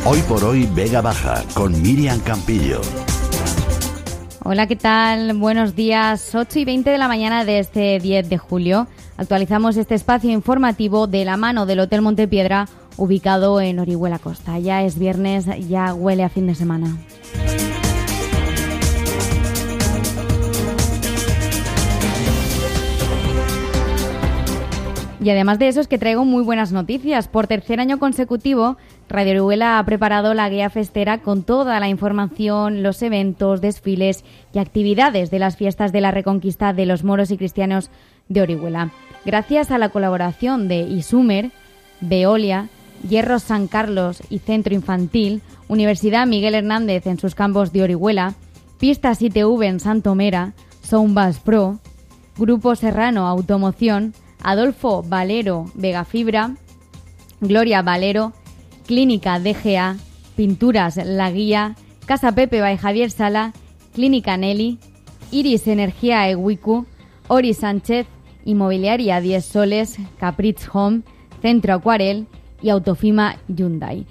Hoy por hoy Vega Baja con Miriam Campillo. Hola, ¿qué tal? Buenos días, 8:20 de la mañana de este 10 de julio. Actualizamos este espacio informativo de la mano del Hotel Montepiedra, ubicado en Orihuela Costa. Ya es viernes, ya huele a fin de semana. Y además de eso es que traigo muy buenas noticias. Por tercer año consecutivo, Radio Orihuela ha preparado la guía festera con toda la información, los eventos, desfiles y actividades de las fiestas de la Reconquista de los moros y cristianos de Orihuela. Gracias a la colaboración de Isumer, Veolia, Hierro San Carlos y Centro Infantil, Universidad Miguel Hernández en sus campos de Orihuela, Pistas ITV en Santomera, Soundbass Pro, Grupo Serrano Automoción, Adolfo Valero Vegafibra, Gloria Valero, Clínica DGA, Pinturas La Guía, Casa Pepe by Javier Sala, Clínica Nelly, Iris Energía Ewiku, Ori Sánchez, Inmobiliaria 10 Soles, Caprich Home, Centro Acuarel y Autofima Hyundai.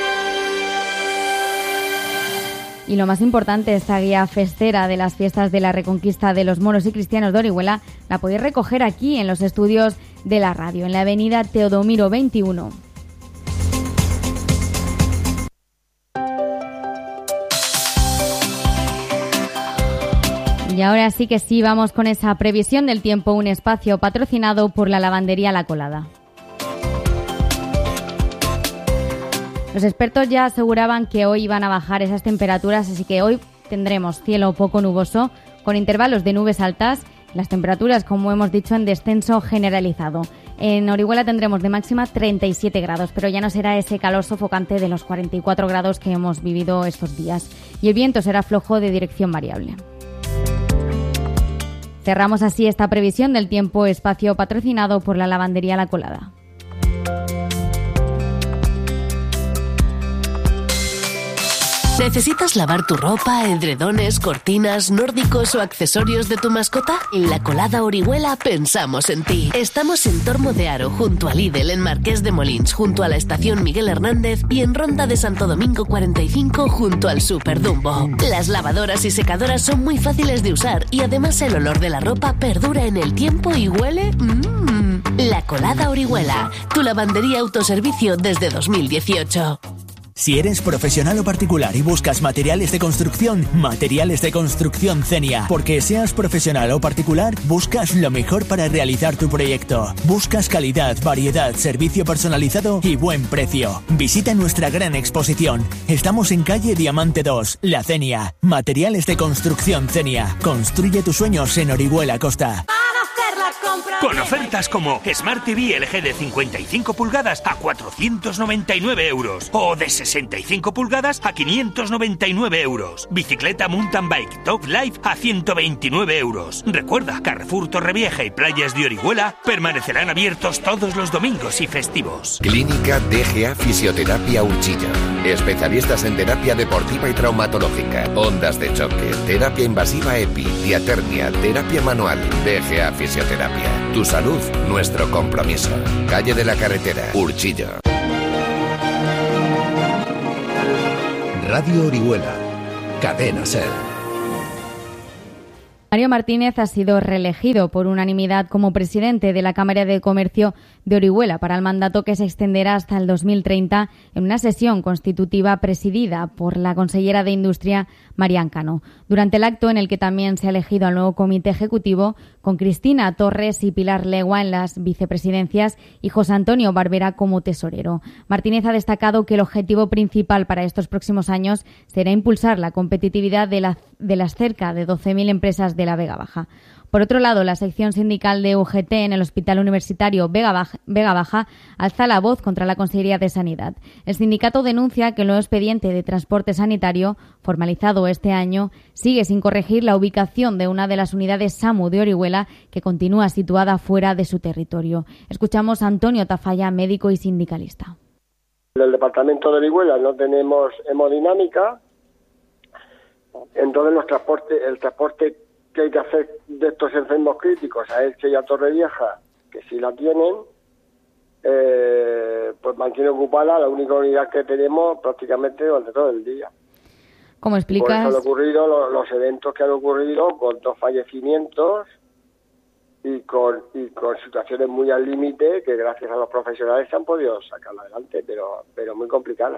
Y lo más importante, esta guía festera de las fiestas de la Reconquista de los moros y cristianos de Orihuela la podéis recoger aquí en los estudios de la radio, en la avenida Teodomiro 21. Y ahora sí que sí, vamos con esa previsión del tiempo, un espacio patrocinado por la lavandería La Colada. Los expertos ya aseguraban que hoy iban a bajar esas temperaturas, así que hoy tendremos cielo poco nuboso, con intervalos de nubes altas, las temperaturas, como hemos dicho, en descenso generalizado. En Orihuela tendremos de máxima 37 grados, pero ya no será ese calor sofocante de los 44 grados que hemos vivido estos días. Y el viento será flojo de dirección variable. Cerramos así esta previsión del tiempo, espacio patrocinado por la lavandería La Colada. ¿Necesitas lavar tu ropa, edredones, cortinas, nórdicos o accesorios de tu mascota? En La Colada Orihuela pensamos en ti. Estamos en Tormo de Aro, junto a Lidl, en Marqués de Molins, junto a la estación Miguel Hernández y en Ronda de Santo Domingo 45, junto al Super Dumbo. Las lavadoras y secadoras son muy fáciles de usar y además el olor de la ropa perdura en el tiempo y huele... La Colada Orihuela, tu lavandería autoservicio desde 2018. Si eres profesional o particular y buscas materiales de construcción Cenia. Porque seas profesional o particular, buscas lo mejor para realizar tu proyecto. Buscas calidad, variedad, servicio personalizado y buen precio. Visita nuestra gran exposición. Estamos en calle Diamante 2, La Cenia. Materiales de construcción Cenia. Construye tus sueños en Orihuela Costa. Con ofertas como Smart TV LG de 55 pulgadas a 499 euros o de 65 pulgadas a 599 euros. Bicicleta Mountain Bike Top Life a 129 euros. Recuerda, Carrefour Torrevieja y Playas de Orihuela permanecerán abiertos todos los domingos y festivos. Clínica DGA Fisioterapia Urchilla. Especialistas en terapia deportiva y traumatológica, ondas de choque, terapia invasiva EPI, diatermia, terapia manual. DGA Fisioterapia. Tu salud, nuestro compromiso. Calle de la Carretera, Urchillo. Radio Orihuela, Cadena Ser. Mario Martínez ha sido reelegido por unanimidad como presidente de la Cámara de Comercio de Orihuela para el mandato que se extenderá hasta el 2030 en una sesión constitutiva presidida por la consellera de Industria, Marian Cano. Durante el acto en el que también se ha elegido al nuevo comité ejecutivo con Cristina Torres y Pilar Legua en las vicepresidencias y José Antonio Barbera como tesorero. Martínez ha destacado que el objetivo principal para estos próximos años será impulsar la competitividad de las cerca de 12.000 empresas de la Vega Baja. Por otro lado, la sección sindical de UGT en el Hospital Universitario Vega Baja alza la voz contra la Consejería de Sanidad. El sindicato denuncia que el nuevo expediente de transporte sanitario, formalizado este año, sigue sin corregir la ubicación de una de las unidades SAMU de Orihuela que continúa situada fuera de su territorio. Escuchamos a Antonio Tafalla, médico y sindicalista. En el departamento de Orihuela no tenemos hemodinámica, entonces el transporte que hay que hacer de estos enfermos críticos a Elche y a Torrevieja, que sí la tienen, pues mantiene ocupada la única unidad que tenemos prácticamente durante todo el día. ¿Cómo explicas? Por eso han ocurrido los eventos que han ocurrido con 2 fallecimientos y con situaciones muy al límite que gracias a los profesionales se han podido sacar adelante, pero muy complicadas.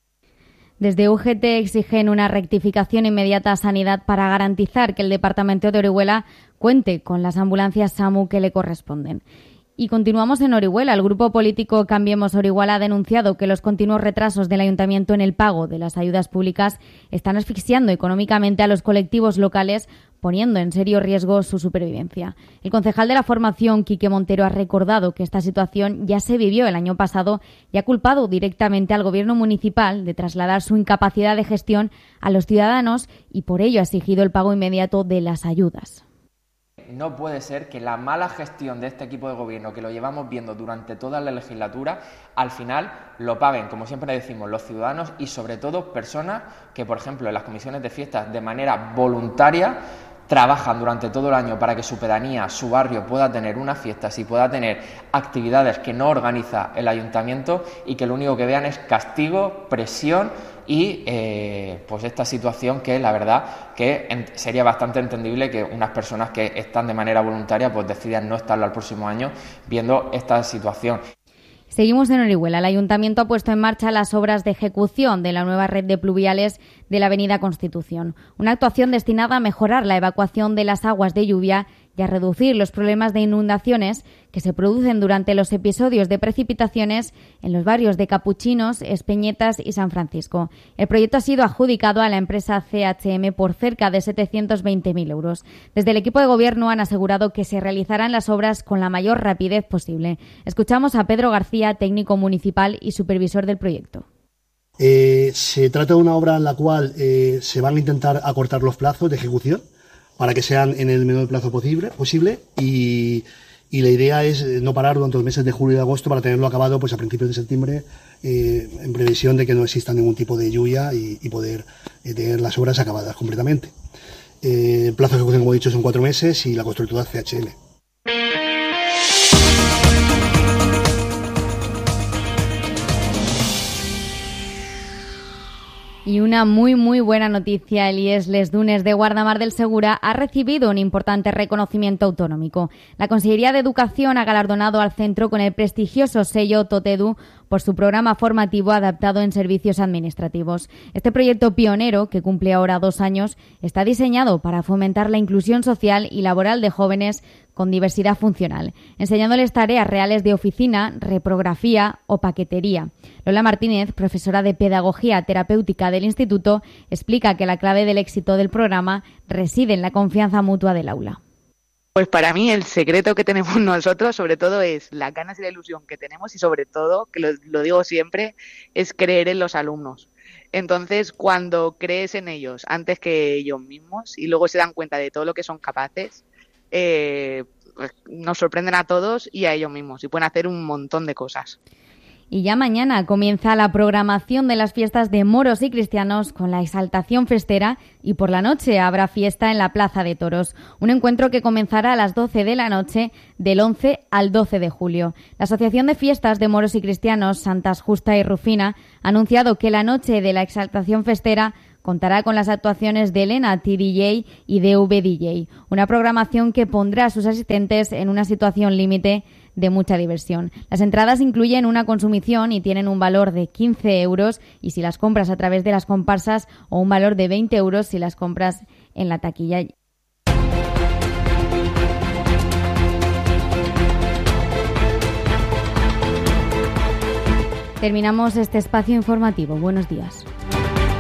Desde UGT exigen una rectificación inmediata a Sanidad para garantizar que el departamento de Orihuela cuente con las ambulancias SAMU que le corresponden. Y continuamos en Orihuela. El grupo político Cambiemos Orihuela ha denunciado que los continuos retrasos del ayuntamiento en el pago de las ayudas públicas están asfixiando económicamente a los colectivos locales, poniendo en serio riesgo su supervivencia. El concejal de la formación, Quique Montero, ha recordado que esta situación ya se vivió el año pasado y ha culpado directamente al gobierno municipal de trasladar su incapacidad de gestión a los ciudadanos y por ello ha exigido el pago inmediato de las ayudas. No puede ser que la mala gestión de este equipo de gobierno, que lo llevamos viendo durante toda la legislatura, al final lo paguen, como siempre decimos, los ciudadanos y sobre todo personas que, por ejemplo, en las comisiones de fiestas de manera voluntaria trabajan durante todo el año para que su pedanía, su barrio pueda tener unas fiestas y pueda tener actividades que no organiza el ayuntamiento y que lo único que vean es castigo, presión y pues esta situación que la verdad que sería bastante entendible que unas personas que están de manera voluntaria pues decidan no estarlo al próximo año viendo esta situación. Seguimos en Orihuela. El Ayuntamiento ha puesto en marcha las obras de ejecución de la nueva red de pluviales de la Avenida Constitución, una actuación destinada a mejorar la evacuación de las aguas de lluvia y a reducir los problemas de inundaciones que se producen durante los episodios de precipitaciones en los barrios de Capuchinos, Espeñetas y San Francisco. El proyecto ha sido adjudicado a la empresa CHM por cerca de 720.000 euros. Desde el equipo de gobierno han asegurado que se realizarán las obras con la mayor rapidez posible. Escuchamos a Pedro García, técnico municipal y supervisor del proyecto. Se trata de una obra en la cual se van a intentar acortar los plazos de ejecución para que sean en el menor plazo posible y la idea es no parar durante los meses de julio y agosto para tenerlo acabado pues a principios de septiembre en previsión de que no exista ningún tipo de lluvia y poder tener las obras acabadas completamente. El plazo de ejecución, como he dicho, son 4 meses y la constructora CHM. Y una muy buena noticia, el IES Les Dunes de Guardamar del Segura ha recibido un importante reconocimiento autonómico. La Consellería de Educación ha galardonado al centro con el prestigioso sello Totedu por su programa formativo adaptado en servicios administrativos. Este proyecto pionero, que cumple ahora 2 años, está diseñado para fomentar la inclusión social y laboral de jóvenes con diversidad funcional, enseñándoles tareas reales de oficina, reprografía o paquetería. Lola Martínez, profesora de Pedagogía Terapéutica del Instituto, explica que la clave del éxito del programa reside en la confianza mutua del aula. Pues para mí el secreto que tenemos nosotros sobre todo es las ganas y la ilusión que tenemos y sobre todo, que lo digo siempre, es creer en los alumnos. Entonces, cuando crees en ellos antes que ellos mismos y luego se dan cuenta de todo lo que son capaces, nos sorprenden a todos y a ellos mismos y pueden hacer un montón de cosas. Y ya mañana comienza la programación de las fiestas de moros y cristianos con la exaltación festera y por la noche habrá fiesta en la Plaza de Toros, un encuentro que comenzará a las 12 de la noche del 11 al 12 de julio. La Asociación de Fiestas de Moros y Cristianos Santas Justa y Rufina ha anunciado que la noche de la exaltación festera contará con las actuaciones de Elena TDJ y DV DJ, una programación que pondrá a sus asistentes en una situación límite de mucha diversión. Las entradas incluyen una consumición y tienen un valor de 15 euros y si las compras a través de las comparsas o un valor de 20 euros si las compras en la taquilla. Terminamos este espacio informativo. Buenos días.